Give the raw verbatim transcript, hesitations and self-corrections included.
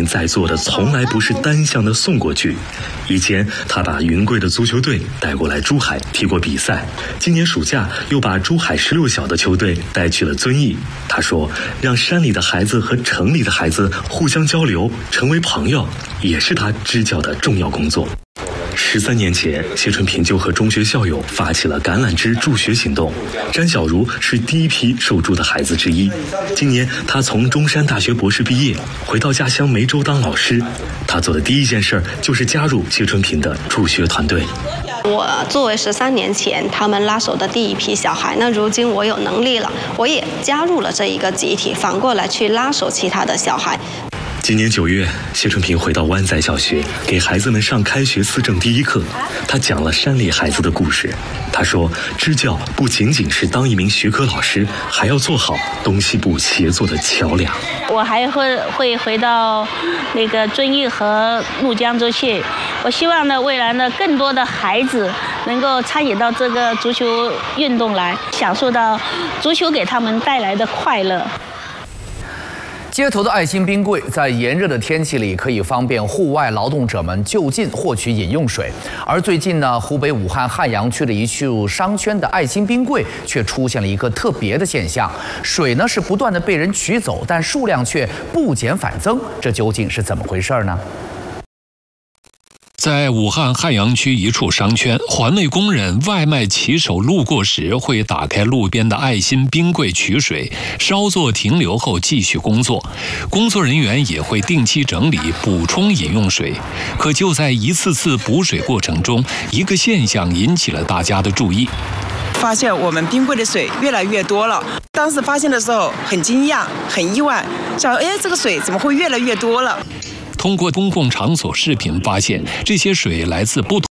平在做的从来不是单向的送过去。以前他把云贵的足球队带过来珠海踢过比赛，今年暑假又把珠海十六小的球队带去了遵义。他说，让山里的孩子和城里的孩子互相交流，成为朋友，也是他支教的重要工作。十三年前，谢春平就和中学校友发起了橄榄枝助学行动。詹小茹是第一批受助的孩子之一。今年，他从中山大学博士毕业，回到家乡梅州当老师。他做的第一件事就是加入谢春平的助学团队。 我作为十三年前他们拉手的第一批小孩，那如今我有能力了，我也加入了这一个集体，反过来去拉手其他的小孩。 今年九月，谢春平回到湾仔小学，给孩子们上开学思政第一课。他讲了山里孩子的故事。他说，支教不仅仅是当一名学科老师，还要做好东西部协作的桥梁。 我还会会回到那个遵义和怒江州去。我希望呢，未来呢，更多的孩子能够参与到这个足球运动来，享受到足球给他们带来的快乐。 街头的爱心冰柜在炎热的天气里可以方便户外劳动者们就近获取饮用水，而最近呢，湖北武汉汉阳区的一处商圈的爱心冰柜却出现了一个特别的现象，水呢是不断的被人取走，但数量却不减反增，这究竟是怎么回事呢？ 在武汉汉阳区一处商圈，环卫工人、外卖骑手路过时会打开路边的爱心冰柜取水，稍作停留后继续工作。工作人员也会定期整理、补充饮用水。可就在一次次补水过程中，一个现象引起了大家的注意。 发现我们冰柜的水越来越多了。当时发现的时候很惊讶、很意外，想哎，这个水怎么会越来越多了？ 通过公共场所视频发现，这些水来自不同